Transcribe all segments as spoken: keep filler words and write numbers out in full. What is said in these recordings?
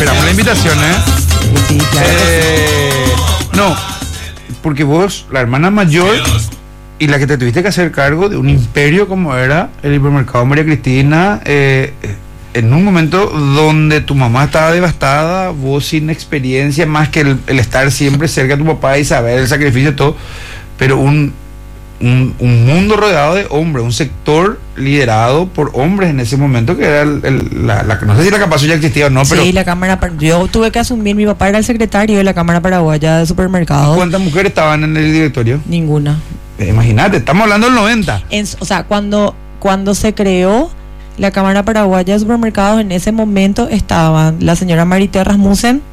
esperamos la invitación, ¿eh? Sí, claro. eh no, porque vos, la hermana mayor y la que te tuviste que hacer cargo de un imperio como era el hipermercado María Cristina, eh, en un momento donde tu mamá estaba devastada, vos sin experiencia más que el, el estar siempre cerca de tu papá y saber el sacrificio, todo, pero un, un, un mundo rodeado de hombres, un sector liderado por hombres en ese momento, que era el, el, la, la, no sé si la capacidad ya existía o no, pero... Sí, la Cámara, yo tuve que asumir, mi papá era el secretario de la Cámara Paraguaya de Supermercados. ¿Cuántas mujeres estaban en el directorio? Ninguna. Imagínate, estamos hablando del noventa. En, o sea, cuando, cuando se creó la Cámara Paraguaya de Supermercados, en ese momento estaban la señora Marité Rasmussen,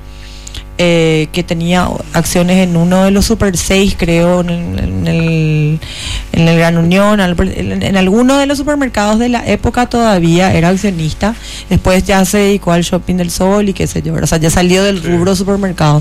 eh, que tenía acciones en uno de los Super seis, creo, en, en, el, en el Gran Unión, en, en alguno de los supermercados de la época todavía era accionista. Después ya se dedicó al Shopping del Sol y qué sé yo, o sea, ya salió del rubro supermercado.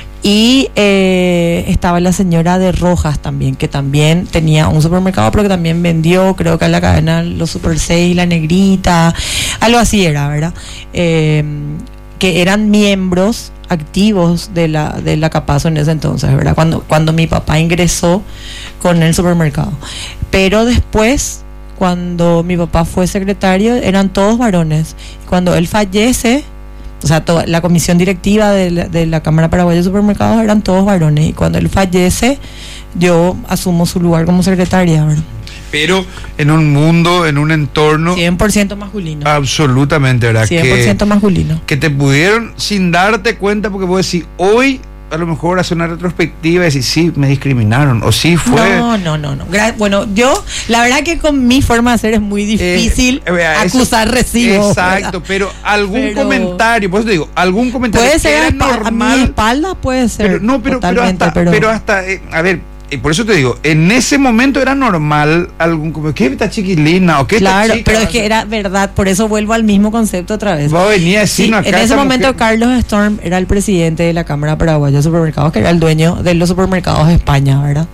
Y eh, estaba la señora de Rojas también, que también tenía un supermercado, pero que también vendió, creo que a la cadena Los Super seis, La Negrita, algo así era, ¿verdad? Eh, que eran miembros activos de la de la Capazo en ese entonces, ¿verdad? Cuando, cuando mi papá ingresó con el supermercado. Pero después, cuando mi papá fue secretario, eran todos varones. Cuando él fallece, o sea, toda la comisión directiva de la, de la Cámara Paraguaya de Supermercados eran todos varones, y cuando él fallece yo asumo su lugar como secretaria, ¿verdad? Pero en un mundo, en un entorno cien por ciento masculino. Absolutamente, ¿verdad? cien por ciento que, masculino. Que te pudieron sin darte cuenta, porque vos decís, hoy a lo mejor hace una retrospectiva y decir, sí, me discriminaron, o sí fue... No, no, no, no. Gra- bueno, yo, la verdad que con mi forma de hacer es muy difícil eh, vea, acusar eso, recibos. Exacto, ¿verdad? Pero algún pero comentario, por eso te digo, algún comentario puede ser que era a, normal... a mi espalda puede ser. Pero, no, pero, pero hasta, pero... pero hasta eh, a ver, eh, por eso te digo, en ese momento era normal algún como, ¿qué esta chiquilina? ¿O qué claro, esta chica? Pero es que era verdad, por eso vuelvo al mismo concepto otra vez. Vos venía a decir, sí, acá en ese momento mujer... Carlos Storm era el presidente de la Cámara Paraguaya de Supermercados, que era el dueño de los supermercados de España, ¿verdad?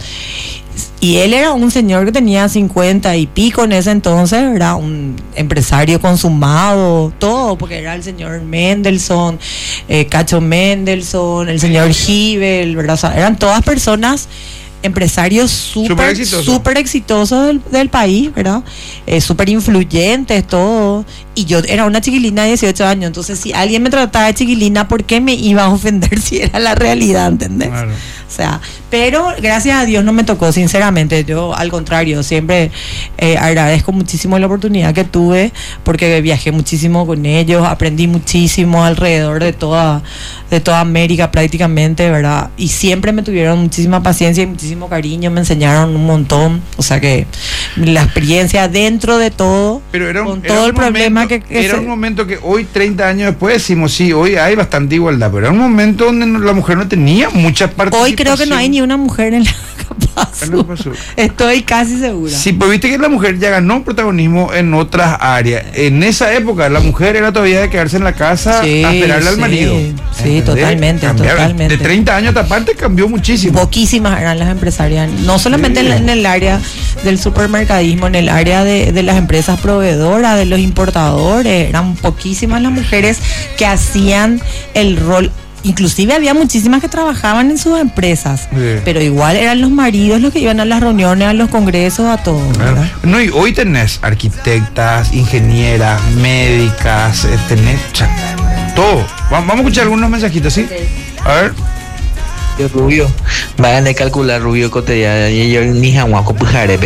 Y él era un señor que tenía cincuenta y pico en ese entonces, era un empresario consumado, todo, porque era el señor Mendelssohn, eh, Cacho Mendelssohn, el señor Gibel, ¿verdad? O sea, eran todas personas, empresarios súper exitosos super exitosos del, del país, ¿verdad? Eh, súper influyentes, todo. Y yo era una chiquilina de dieciocho años, entonces si alguien me trataba de chiquilina, ¿por qué me iba a ofender si era la realidad, ¿entendés? Claro. O sea, pero gracias a Dios no me tocó, sinceramente. Yo al contrario, siempre eh, agradezco muchísimo la oportunidad que tuve, porque viajé muchísimo con ellos, aprendí muchísimo alrededor de toda de toda América prácticamente, ¿verdad? Y siempre me tuvieron muchísima paciencia y muchísimo cariño, me enseñaron un montón, o sea que la experiencia dentro de todo, pero era un, con era todo un el problema momento, que, que era se... un momento que hoy, treinta años después, decimos, sí, hoy hay bastante igualdad, pero era un momento donde la mujer no tenía mucha participación. Hoy creo que no hay ni una mujer en la Capazo. Estoy casi segura. Sí, pues viste que la mujer ya ganó protagonismo en otras áreas. En esa época la mujer era todavía de quedarse en la casa sí, a esperarle sí, al marido. Sí, totalmente, Cambiar, totalmente. De treinta años a esta parte cambió muchísimo. Poquísimas eran las empresarias, no solamente sí. en, en el área del supermercadismo, en el área de, de las empresas proveedoras, de los importadores, eran poquísimas las mujeres que hacían el rol. Inclusive había muchísimas que trabajaban en sus empresas, sí. pero igual eran los maridos los que iban a las reuniones, a los congresos, a todo. Claro. No, y hoy tenés arquitectas, ingenieras, médicas, tenés todo. Vamos a escuchar algunos mensajitos, ¿sí? A ver. Yo Rubio, vayan a calcular Rubio cotidiana y yo ni jamuaco pujarepe.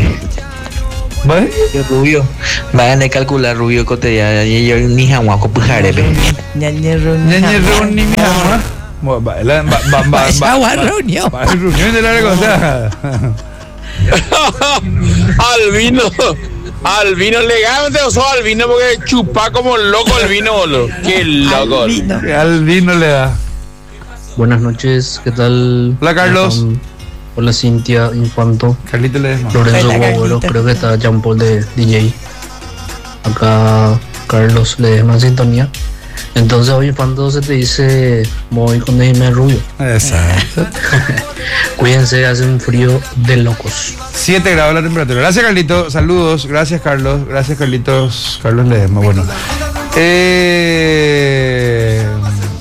¿Vale? Yo Rubio, vayan a calcular Rubio cotidiana y yo ni jamuaco pujarepe. Ñañerro ni mi jamua. Va, va, va, va, va, reunión. Va, reunión de la cosa. Albino, Albino, legalmente usó Albino porque chupa como loco el vino, boludo. Qué loco. Albino. Albino le da. Buenas noches, ¿qué tal? Hola, Carlos. Hola, Cintia Infanto. Carlito Ledesma. Lorenzo Guagüero, creo que está Jean Paul de D J. Acá Carlos Ledesma en sintonía. Entonces hoy Infanto se te dice voy con Dime Rubio. Exacto. Cuídense, hace un frío de locos. siete grados la temperatura. Gracias, Carlito. Saludos. Gracias, Carlos. Gracias, Carlitos. Carlos Ledesma. Bueno. Eh...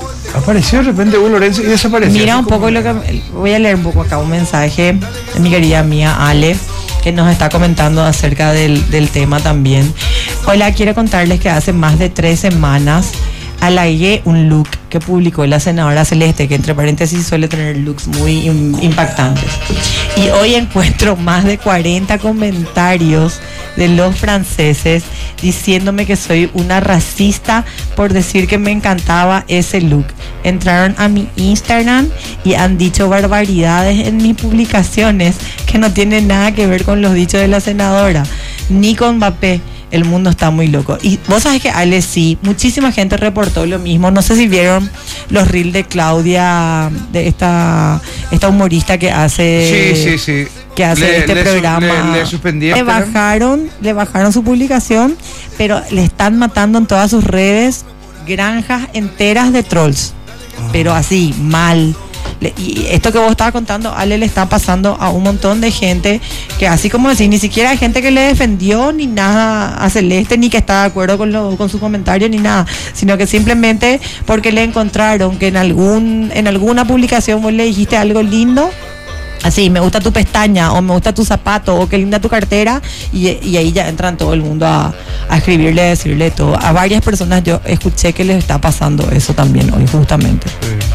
Apareció de repente Hugo Lorenzo y desapareció. Mira Así un como- poco lo que... Voy a leer un poco acá un mensaje de mi querida mía Ale, que nos está comentando acerca del, del tema también. Hola, quiero contarles que hace más de tres semanas halagué un look que publicó la senadora Celeste, que entre paréntesis suele tener looks muy im- impactantes. Y hoy encuentro más de cuarenta comentarios de los franceses diciéndome que soy una racista por decir que me encantaba ese look. Entraron a mi Instagram y han dicho barbaridades en mis publicaciones que no tienen nada que ver con los dichos de la senadora, ni con Mbappé. El mundo está muy loco. Y vos sabés que Ale, sí, muchísima gente reportó lo mismo. No sé si vieron los reels de Claudia, de esta, esta humorista que hace... Sí, sí, sí. que hace Le- este le su- programa. le- le suspendieron. Le bajaron, le bajaron su publicación, pero le están matando en todas sus redes granjas enteras de trolls. Pero así, mal. Le- Y esto que vos estabas contando, Ale, le está pasando a un montón de gente que, así como decís, ni siquiera hay gente que le defendió ni nada a Celeste, ni que está de acuerdo con, lo, con su comentario, ni nada, sino que simplemente porque le encontraron que en algún en alguna publicación vos le dijiste algo lindo, así, me gusta tu pestaña, o me gusta tu zapato, o qué linda tu cartera, y, y ahí ya entran todo el mundo a, a escribirle, a decirle todo. A varias personas yo escuché que les está pasando eso también hoy, justamente.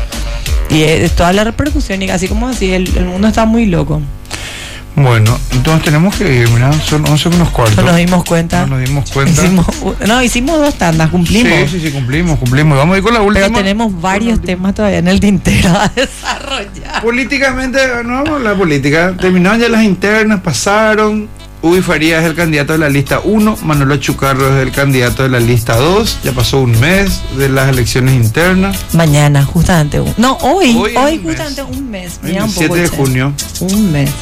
Y es toda la repercusión, y así como así, el, el mundo está muy loco. Bueno, entonces tenemos que ir, mira, son once menos cuarto. No nos dimos cuenta. No nos dimos cuenta. Hicimos, no, hicimos dos tandas, cumplimos. Sí, sí, sí, cumplimos, cumplimos. Vamos a ir con la última. Pero tenemos varios Con la temas todavía en el tintero a desarrollar. Políticamente, no vamos a hablar de política. Terminaron ya las internas, pasaron. Uy Farías es el candidato de la lista uno, Manolo Chucarro es el candidato de la lista dos. Ya pasó un mes de las elecciones internas. Mañana, justamente. un- No, hoy, Hoy hoy, es un justamente mes. un mes. Hoy Mira el un poco, siete de che. junio. Un mes.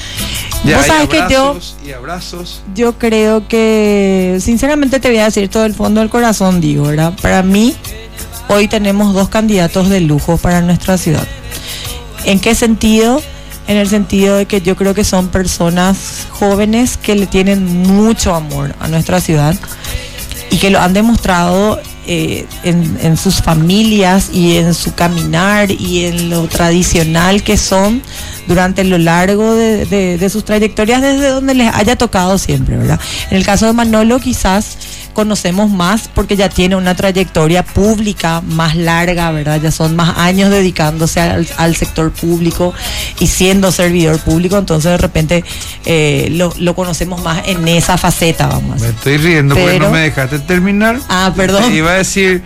Ya Vos hay sabés que yo, abrazos y abrazos. yo creo que, sinceramente te voy a decir todo el fondo del corazón, digo, ¿verdad? Para mí, hoy tenemos dos candidatos de lujo para nuestra ciudad. ¿En qué sentido? En el sentido de que yo creo que son personas jóvenes que le tienen mucho amor a nuestra ciudad y que lo han demostrado eh, en, en sus familias y en su caminar y en lo tradicional que son durante lo largo de, de, de sus trayectorias, desde donde les haya tocado siempre, ¿verdad? En el caso de Manolo quizás conocemos más porque ya tiene una trayectoria pública más larga, ¿verdad? Ya son más años dedicándose al, al sector público y siendo servidor público, entonces de repente eh, lo, lo conocemos más en esa faceta, vamos a Me decir. estoy riendo porque Pero- no me dejaste terminar. Ah, perdón. Te iba a decir,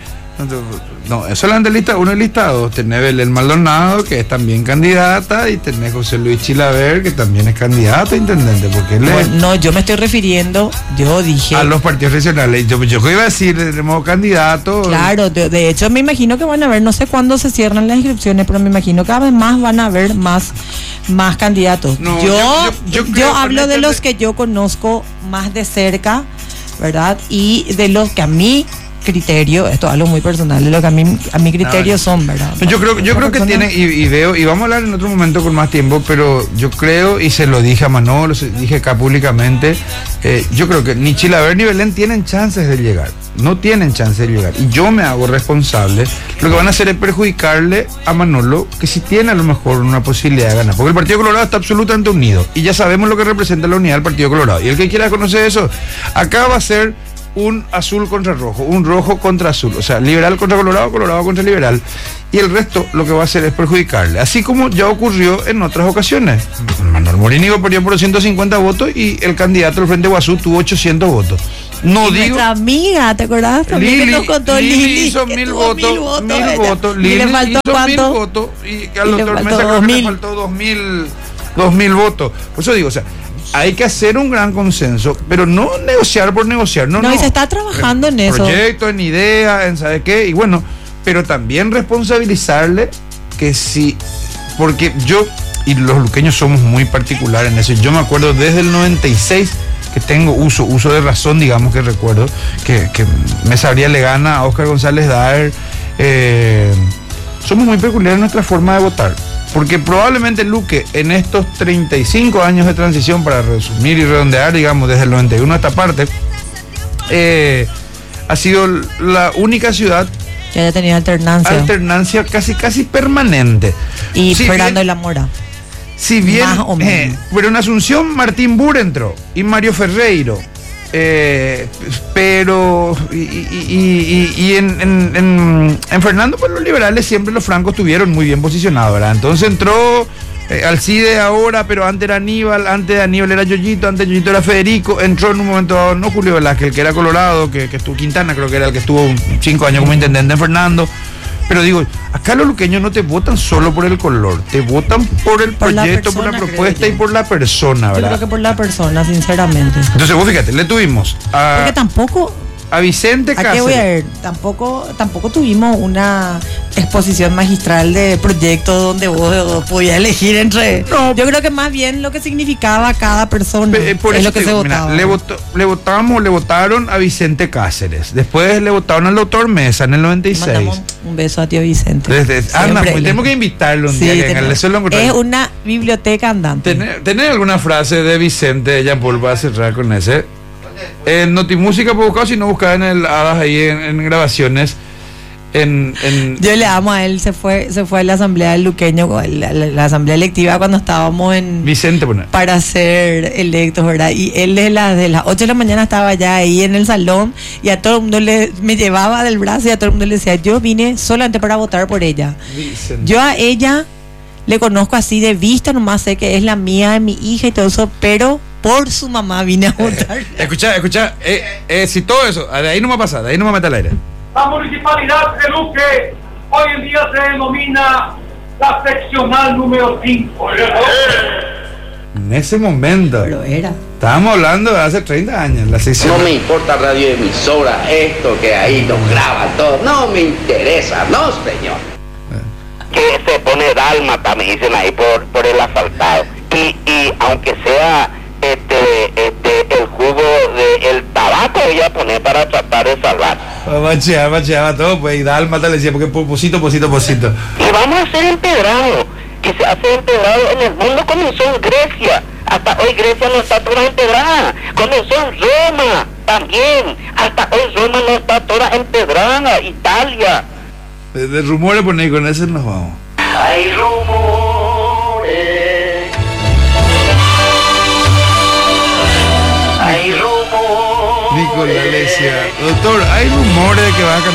no, es solamente lista uno y lista dos. Tenés Belén Maldonado, que es también candidata, y tenés José Luis Chilaver, que también es candidato a intendente, porque él es- Bueno, no, yo me estoy refiriendo, yo dije... a los partidos regionales. Yo, yo iba a decir, tenemos candidatos. Claro, de, de hecho me imagino que van a haber, no sé cuándo se cierran las inscripciones, pero me imagino que cada vez más van a haber más, más candidatos. No, yo, yo- yo, yo- yo creo, hablo de los honestamente- que yo conozco más de cerca, ¿verdad? Y de los que a mi criterio, esto es algo muy personal, de lo que a mí, a mi criterio No, son, ¿verdad? Yo creo, yo creo que Personas- tiene, y, y veo, y vamos a hablar en otro momento con más tiempo, pero yo creo, y se lo dije a Manolo, se dije acá públicamente, eh, yo creo que ni Chilaver ni Belén tienen chances de llegar, no tienen chances de llegar, y yo me hago responsable. Lo que van a hacer es perjudicarle a Manolo, que si tiene a lo mejor una posibilidad de ganar, porque el Partido Colorado está absolutamente unido, y ya sabemos lo que representa la unidad del Partido Colorado, y el que quiera conocer eso, acá va a ser un azul contra rojo, un rojo contra azul, o sea, liberal contra colorado, colorado contra liberal, y el resto lo que va a hacer es perjudicarle, así como ya ocurrió en otras ocasiones. Manuel Morínigo perdió por ciento cincuenta votos y el candidato del Frente Guazú tuvo ochocientos votos. No Y digo... nuestra amiga, ¿te acordás? También que Lili, nos contó Lili Lili, hizo que mil tuvo votos, mil ella. votos, Y Lili le faltó hizo mil cuánto. votos y al Y le doctor faltó Mesa creo dos que le mil. faltó dos mil, dos mil votos. Por eso digo, o sea, hay que hacer un gran consenso, pero no negociar por negociar, no, No, no. y se está trabajando en eso. Proyecto, en idea, en sabe qué, y bueno, pero también responsabilizarle que si, porque yo y los luqueños somos muy particulares en eso. Yo me acuerdo desde el noventa y seis que tengo uso, uso de razón, digamos, que recuerdo, que, que me sabría le gana a Óscar González Daer. Eh, somos muy peculiares en nuestra forma de votar. Porque probablemente Luque, en estos treinta y cinco años de transición, para resumir y redondear, digamos, desde el noventa y uno a esta parte, eh, ha sido la única ciudad Que haya tenido alternancia. Alternancia casi casi permanente. Y si Fernando bien, de la Mora. Si bien, Más o menos. eh, pero en Asunción Martín Burr entró y Mario Ferreiro. Eh, pero y, y, y, y en, en, en, en Fernando, pues los liberales siempre, los francos estuvieron muy bien posicionados, ¿verdad? Entonces entró eh, Alcide ahora, pero antes era Aníbal, antes de Aníbal era Yoyito, antes de Yoyito era Federico, entró en un momento dado, no Julio Velázquez, el que era Colorado, que, que estuvo Quintana, creo que era el que estuvo cinco años como intendente en Fernando. Pero digo, acá los luqueños no te votan solo por el color, te votan por el Por la proyecto, persona, por la creo propuesta y yo. por la persona, Yo ¿verdad? creo que por la persona, sinceramente. Entonces vos fíjate, le tuvimos a, Porque tampoco, a Vicente ¿a qué Cáceres. voy a ver? Tampoco, tampoco tuvimos una exposición magistral de proyectos donde vos podías elegir entre. No. Yo creo que más bien lo que significaba cada persona Pe- eh, por es eso lo que te se digo, mira, votaba. le, votó, le votamos, le votaron a Vicente Cáceres. Después le votaron al doctor Mesa en el noventa y seis. Mandamos un beso a tío Vicente. Desde, anda, Siempre pues, le- tenemos que invitarlo un Sí, día. Que tenemos. haga- eso lo encontré. Es una biblioteca andante. ¿Tenés, tenés alguna frase de Vicente Jean Paul para cerrar con ese? En Notimúsica puedo buscar, si no buscar en el Hadas ahí en, en grabaciones. En, en Yo le amo a él, se fue, se fue a la asamblea del Luqueño, la, la- la asamblea electiva cuando estábamos en Vicente, poner. para ser electos, ¿verdad? Y él de las de las ocho de la mañana estaba ya ahí en el salón y a todo el mundo le me llevaba del brazo y a todo el mundo le decía, yo vine solamente para votar por ella. Vicente. Yo a ella le conozco así de vista, nomás sé que es la mía, mi hija y todo eso, pero por su mamá vine a votar. Escucha, escucha, eh, eh, si todo eso, de ahí no me va a pasar, de ahí no me va a meter al aire. La municipalidad de Luque hoy en día se denomina la seccional número cinco. En ese momento, Pero era. estábamos hablando de hace treinta años, la No sección. me importa radioemisora, esto que ahí nos graban todo, no me interesa, no señor. Que se pone dálmata, me dicen ahí por, por el asfaltado. Y, y aunque sea este, este el jugo del tabaco, voy a poner para tratar de salvar. Bacheaba, bacheaba todo, pues, y Dálmata le decía, porque por posito, posito, posito. Y vamos a hacer empedrado, que se hace empedrado en el mundo, comenzó en Grecia. Hasta hoy Grecia no está toda empedrada. Comenzó en Roma también. Hasta hoy Roma no está toda empedrada. Italia. De, de rumores, pues, y con ese nos vamos. Hay rumores. Hay rumores. Nicolás le decía, doctor, hay rumores de que va a